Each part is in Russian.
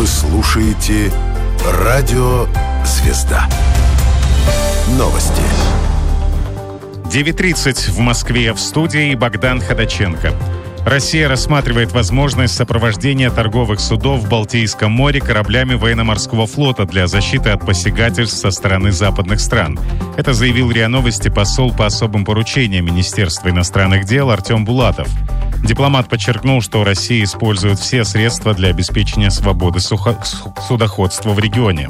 слушаете «Радио Звезда». Новости. 9:30 в Москве. В студии Богдан Ходаченко. Россия рассматривает возможность сопровождения торговых судов в Балтийском море кораблями военно-морского флота для защиты от посягательств со стороны западных стран. Это заявил РИА Новости посол по особым поручениям Министерства иностранных дел Артем Булатов. Дипломат подчеркнул, что Россия использует все средства для обеспечения свободы судоходства в регионе.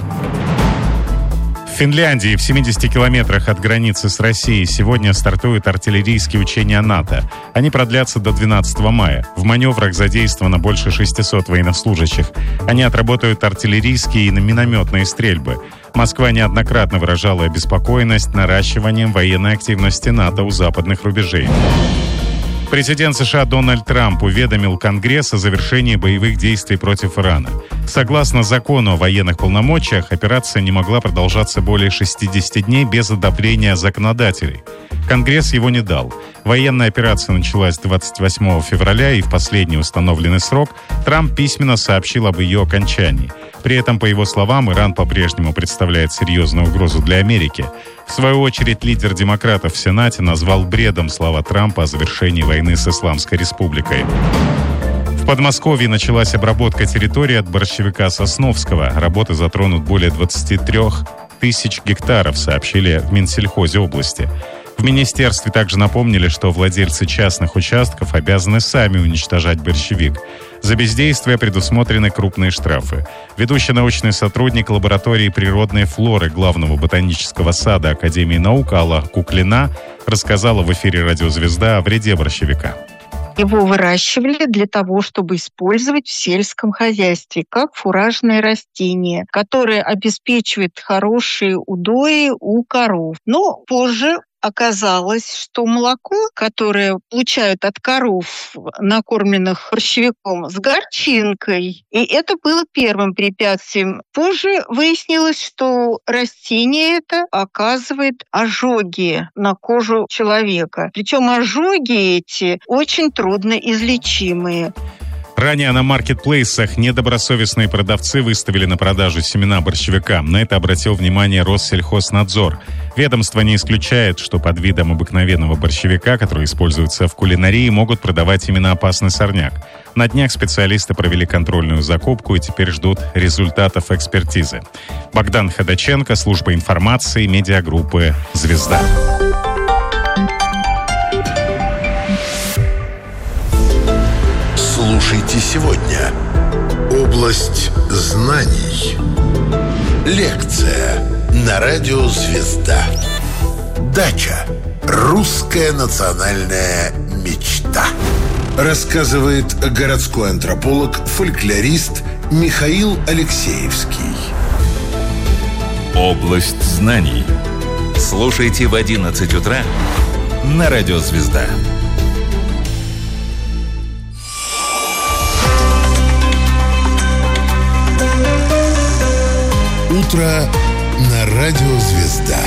В Финляндии, в 70 километрах от границы с Россией, сегодня стартуют артиллерийские учения НАТО. Они продлятся до 12 мая. В маневрах задействовано больше 600 военнослужащих. Они отработают артиллерийские и минометные стрельбы. Москва неоднократно выражала обеспокоенность наращиванием военной активности НАТО у западных рубежей. Президент США Дональд Трамп уведомил Конгресс о завершении боевых действий против Ирана. Согласно закону о военных полномочиях, операция не могла продолжаться более 60 дней без одобрения законодателей. Конгресс его не дал. Военная операция началась 28 февраля, и в последний установленный срок Трамп письменно сообщил об ее окончании. При этом, по его словам, Иран по-прежнему представляет серьезную угрозу для Америки. В свою очередь, лидер демократов в Сенате назвал бредом слова Трампа о завершении войны с Исламской Республикой. В Подмосковье началась обработка территории от борщевика Сосновского. Работы затронут более 23 тысяч гектаров, сообщили в Минсельхозе области. В министерстве также напомнили, что владельцы частных участков обязаны сами уничтожать борщевик. За бездействие предусмотрены крупные штрафы. Ведущий научный сотрудник лаборатории природной флоры Главного ботанического сада Академии наук Алла Куклина рассказала в эфире «Радио Звезда» о вреде борщевика. Его выращивали для того, чтобы использовать в сельском хозяйстве как фуражное растение, которое обеспечивает хорошие удои у коров. Но позже оказалось, что молоко, которое получают от коров, накормленных борщевиком, с горчинкой. И это было первым препятствием. Позже выяснилось, что растение это оказывает ожоги на кожу человека. Причем ожоги эти очень трудно излечимые. Ранее на маркетплейсах недобросовестные продавцы выставили на продажу семена борщевика. На это обратил внимание Россельхознадзор. Ведомство не исключает, что под видом обыкновенного борщевика, который используется в кулинарии, могут продавать именно опасный сорняк. На днях специалисты провели контрольную закупку и теперь ждут результатов экспертизы. Богдан Ходаченко, служба информации, медиагруппы «Звезда». Слушайте сегодня. Область знаний. Лекция на радио «Звезда». Дача. Русская национальная мечта. Рассказывает городской антрополог, фольклорист Михаил Алексеевский. Область знаний. Слушайте в 11 утра на радио «Звезда». Утро на радио «Звезда».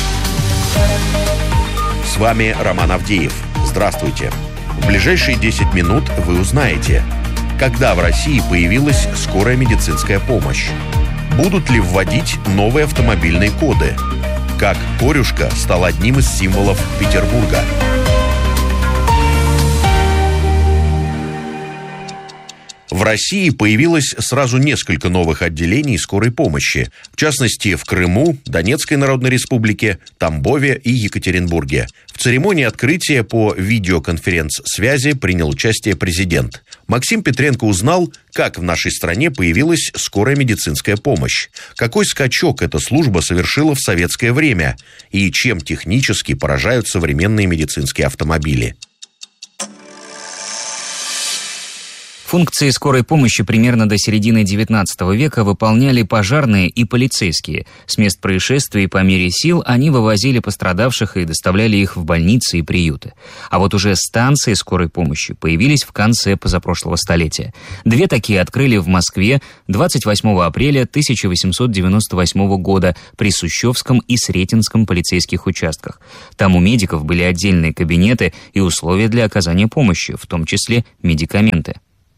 С вами Роман Авдеев. Здравствуйте. В ближайшие 10 минут вы узнаете, когда в России появилась скорая медицинская помощь, будут ли вводить новые автомобильные коды, как корюшка стал одним из символов Петербурга. В России появилось сразу несколько новых отделений скорой помощи, в частности, в Крыму, Донецкой Народной Республике, Тамбове и Екатеринбурге. В церемонии открытия по видеоконференц-связи принял участие президент. Максим Петренко узнал, как в нашей стране появилась скорая медицинская помощь, какой скачок эта служба совершила в советское время и чем технически поражают современные медицинские автомобили. Функции скорой помощи примерно до середины XIX века выполняли пожарные и полицейские. С мест происшествий по мере сил они вывозили пострадавших и доставляли их в больницы и приюты. А вот уже станции скорой помощи появились в конце позапрошлого столетия. 2 такие открыли в Москве 28 апреля 1898 года при Сущевском и Сретенском полицейских участках. Там у медиков были отдельные кабинеты и условия для оказания помощи, в том числе медикаменты.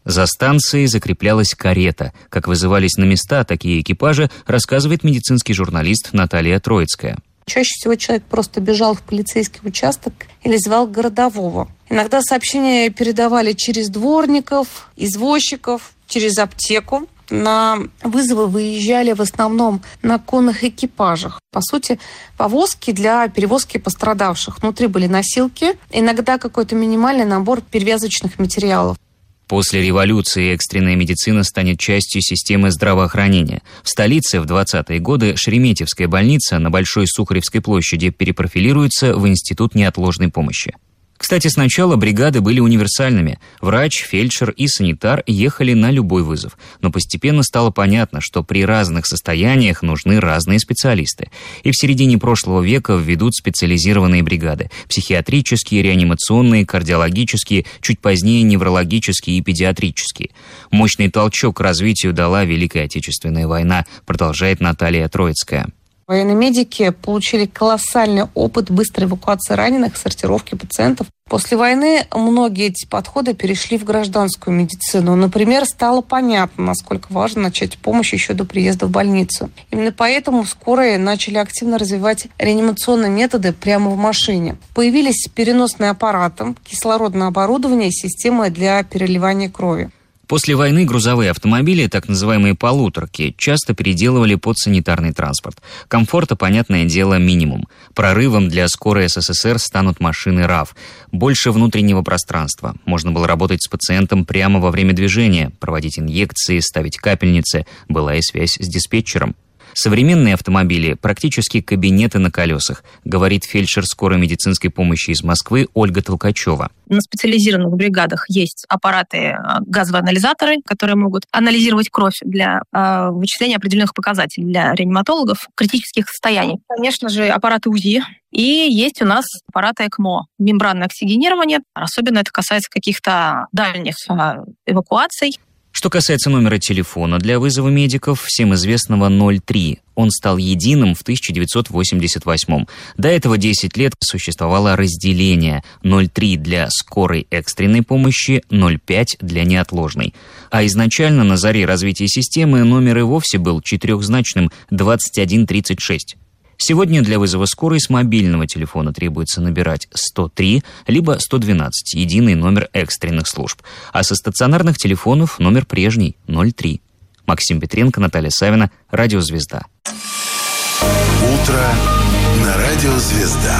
За станцией закреплялась карета. Как вызывались на места такие экипажи, рассказывает медицинский журналист Наталья Троицкая. Чаще всего человек просто бежал в полицейский участок или звал городового. Иногда сообщения передавали через дворников, извозчиков, через аптеку. На вызовы выезжали в основном на конных экипажах. По сути, повозки для перевозки пострадавших. Внутри были носилки, иногда какой-то минимальный набор перевязочных материалов. После революции экстренная медицина станет частью системы здравоохранения. В столице в 20-е годы Шереметьевская больница на Большой Сухаревской площади перепрофилируется в Институт неотложной помощи. Кстати, сначала бригады были универсальными. Врач, фельдшер и санитар ехали на любой вызов. Но постепенно стало понятно, что при разных состояниях нужны разные специалисты. И в середине прошлого века введут специализированные бригады. Психиатрические, реанимационные, кардиологические, чуть позднее неврологические и педиатрические. Мощный толчок к развитию дала Великая Отечественная война, продолжает Наталья Троицкая. Военные медики получили колоссальный опыт быстрой эвакуации раненых, сортировки пациентов. После войны многие эти подходы перешли в гражданскую медицину. Например, стало понятно, насколько важно начать помощь еще до приезда в больницу. Именно поэтому скорые начали активно развивать реанимационные методы прямо в машине. Появились переносные аппараты, кислородное оборудование и системы для переливания крови. После войны грузовые автомобили, так называемые полуторки, часто переделывали под санитарный транспорт. Комфорта, понятное дело, минимум. Прорывом для скорой СССР станут машины РАФ. Больше внутреннего пространства. Можно было работать с пациентом прямо во время движения, проводить инъекции, ставить капельницы. Была и связь с диспетчером. Современные автомобили – практически кабинеты на колесах, говорит фельдшер скорой медицинской помощи из Москвы Ольга Толкачева. На специализированных бригадах есть аппараты, газовые анализаторы, которые могут анализировать кровь для вычисления определенных показателей для реаниматологов критических состояний. Конечно же, аппараты УЗИ. И есть у нас аппараты ЭКМО, мембранное оксигенирование. Особенно это касается каких-то дальних эвакуаций. Что касается номера телефона для вызова медиков, всем известного 03, он стал единым в 1988. До этого 10 лет существовало разделение 03 для скорой экстренной помощи, 05 для неотложной. А изначально на заре развития системы номер и вовсе был четырехзначным 2136. Сегодня для вызова скорой с мобильного телефона требуется набирать 103 либо 112, единый номер экстренных служб. А со стационарных телефонов номер прежний 03. Максим Петренко, Наталья Савина, Радио «Звезда». Утро на Радио «Звезда».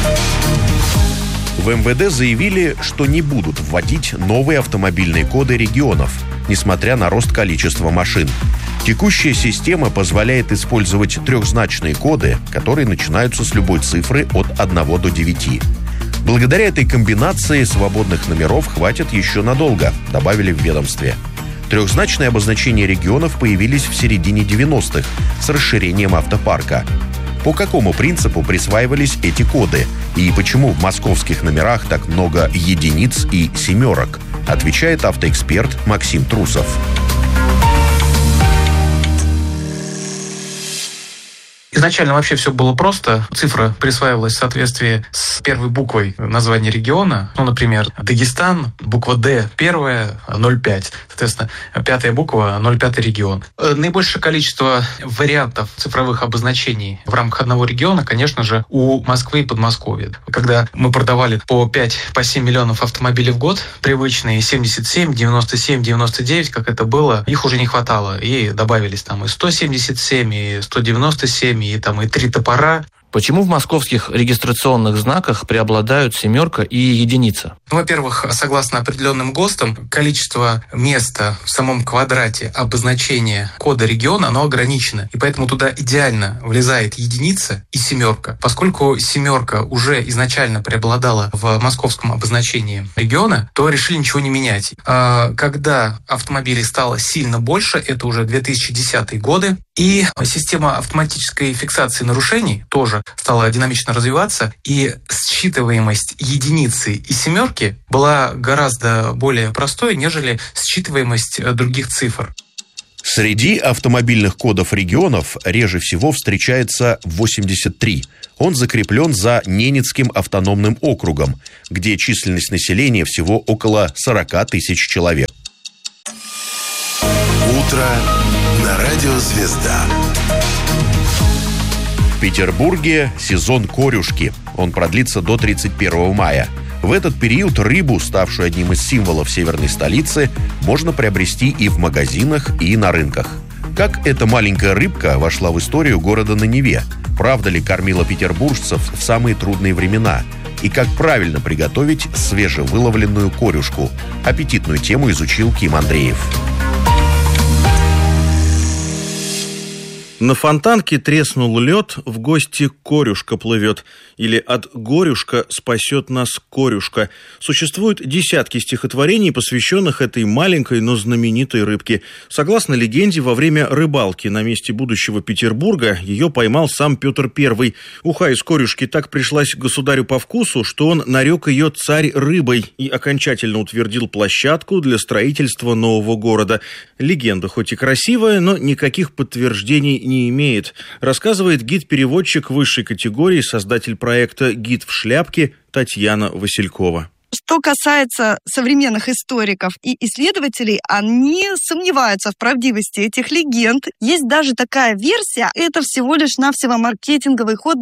В МВД заявили, что не будут вводить новые автомобильные коды регионов, несмотря на рост количества машин. Текущая система позволяет использовать трехзначные коды, которые начинаются с любой цифры от 1 до 9. Благодаря этой комбинации свободных номеров хватит еще надолго, добавили в ведомстве. Трехзначные обозначения регионов появились в середине 90-х с расширением автопарка. По какому принципу присваивались эти коды? И почему в московских номерах так много единиц и семерок? Отвечает автоэксперт Максим Трусов. Изначально вообще все было просто. Цифра присваивалась в соответствии с первой буквой названия региона. Ну, например, Дагестан, буква «Д» первая, 0,5. Соответственно, пятая буква, 0,5 регион. Наибольшее количество вариантов цифровых обозначений в рамках одного региона, конечно же, у Москвы и Подмосковья. Когда мы продавали по 5-7 миллионов автомобилей в год, привычные 77, 97, 99, как это было, их уже не хватало. И добавились там и 177, и 197, и 3 топора. Почему в московских регистрационных знаках преобладают семерка и единица? Во-первых, согласно определенным ГОСТам, количество места в самом квадрате обозначения кода региона, оно ограничено. И поэтому туда идеально влезает единица и семерка. Поскольку семерка уже изначально преобладала в московском обозначении региона, то решили ничего не менять. Когда автомобилей стало сильно больше, это уже 2010-е годы, и система автоматической фиксации нарушений тоже стала динамично развиваться, и считываемость единицы и семерки была гораздо более простой, нежели считываемость других цифр. Среди автомобильных кодов регионов реже всего встречается 83. Он закреплен за Ненецким автономным округом, где численность населения всего около 40 тысяч человек. Утро на радио «Звезда». В Петербурге сезон корюшки. Он продлится до 31 мая. В этот период рыбу, ставшую одним из символов северной столицы, можно приобрести и в магазинах, и на рынках. Как эта маленькая рыбка вошла в историю города на Неве? Правда ли кормила петербуржцев в самые трудные времена? И как правильно приготовить свежевыловленную корюшку? Аппетитную тему изучил Ким Андреев. На Фонтанке треснул лед, в гости корюшка плывет. Или от горюшка спасет нас корюшка. Существуют десятки стихотворений, посвященных этой маленькой, но знаменитой рыбке. Согласно легенде, во время рыбалки на месте будущего Петербурга ее поймал сам Петр I. Уха из корюшки так пришлась государю по вкусу, что он нарек ее царь-рыбой и окончательно утвердил площадку для строительства нового города. Легенда хоть и красивая, но никаких подтверждений не имеет, рассказывает гид-переводчик высшей категории, создатель проекта «Гид в шляпке» Татьяна Василькова. Что касается современных историков и исследователей, они сомневаются в правдивости этих легенд. Есть даже такая версия, это всего лишь навсего маркетинговый ход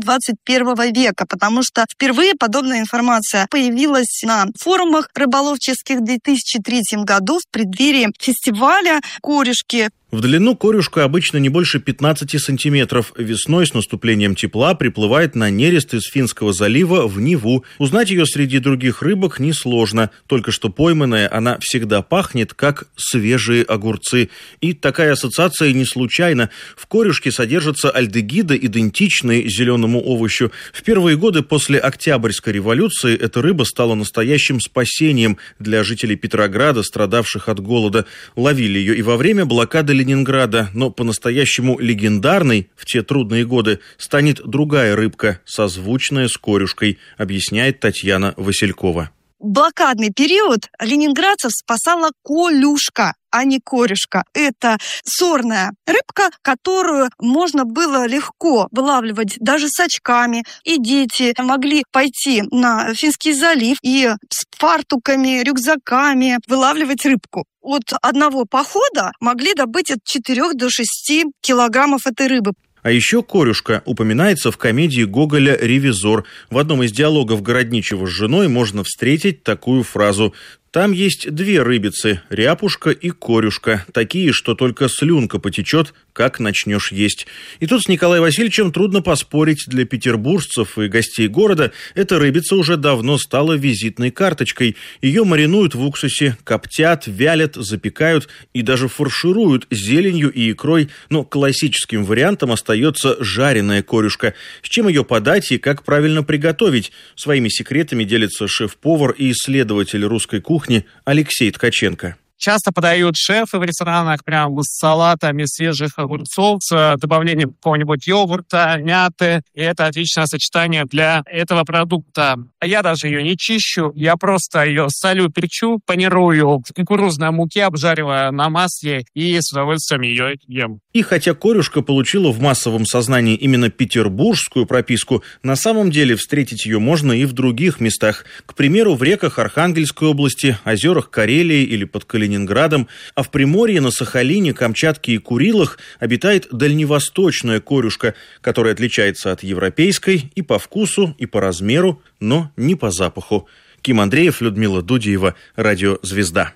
21 века, потому что впервые подобная информация появилась на форумах рыболовческих в 2003 году в преддверии фестиваля корюшки. В длину корюшка обычно не больше 15 сантиметров. Весной с наступлением тепла приплывает на нерест из Финского залива в Неву. Узнать ее среди других рыбок несложно. Только что пойманная, она всегда пахнет, как свежие огурцы. И такая ассоциация не случайна. В корюшке содержатся альдегиды, идентичные зеленому овощу. В первые годы после Октябрьской революции эта рыба стала настоящим спасением для жителей Петрограда, страдавших от голода. Ловили ее и во время блокады Ленинграда, но по-настоящему легендарной в те трудные годы станет другая рыбка, созвучная с корюшкой, объясняет Татьяна Василькова. В блокадный период ленинградцев спасала колюшка, а не корюшка. Это сорная рыбка, которую можно было легко вылавливать даже с очками. И дети могли пойти на Финский залив и с фартуками, рюкзаками вылавливать рыбку. От одного похода могли добыть от 4 до 6 килограммов этой рыбы. А еще корюшка упоминается в комедии Гоголя «Ревизор». В одном из диалогов Городничего с женой можно встретить такую фразу: «Там есть две рыбицы, ряпушка и корюшка, такие, что только слюнка потечет, как начнешь есть». И тут с Николаем Васильевичем трудно поспорить. Для петербуржцев и гостей города эта рыбица уже давно стала визитной карточкой. Ее маринуют в уксусе, коптят, вялят, запекают и даже фаршируют зеленью и икрой. Но классическим вариантом остается жареная корюшка. С чем ее подать и как правильно приготовить? Своими секретами делится шеф-повар и исследователь русской кухни Алексей Ткаченко. Часто подают шефы в ресторанах прямо с салатами свежих огурцов, с добавлением какого-нибудь йогурта, мяты. И это отличное сочетание для этого продукта. Я даже ее не чищу, я просто ее солю, перчу, панирую в кукурузной муке, обжариваю на масле и с удовольствием ее ем. И хотя корюшка получила в массовом сознании именно петербургскую прописку, на самом деле встретить ее можно и в других местах. К примеру, в реках Архангельской области, озерах Карелии или под Калининградом, а в Приморье, на Сахалине, Камчатке и Курилах обитает дальневосточная корюшка, которая отличается от европейской и по вкусу, и по размеру, но не по запаху. Ким Андреев, Людмила Дудеева, Радио «Звезда».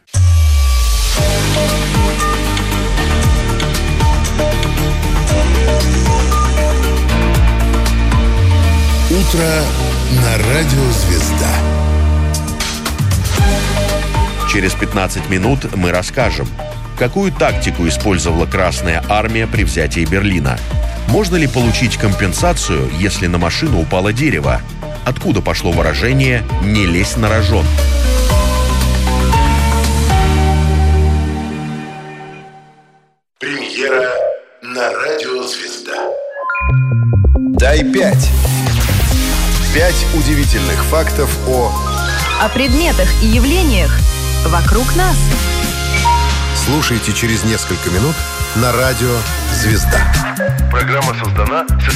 Утро на радио «Звезда». Через 15 минут мы расскажем, какую тактику использовала Красная Армия при взятии Берлина. Можно ли получить компенсацию, если на машину упало дерево? Откуда пошло выражение «не лезь на рожон»? Премьера на радио «Звезда». Дай 5. 5 удивительных фактов о предметах и явлениях вокруг нас. Слушайте через несколько минут на радио «Звезда». Программа создана